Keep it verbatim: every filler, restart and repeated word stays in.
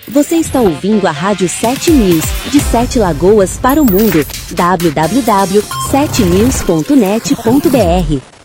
Você está ouvindo a Rádio sete News, de Sete Lagoas para o mundo. w w w ponto sete news ponto net ponto b r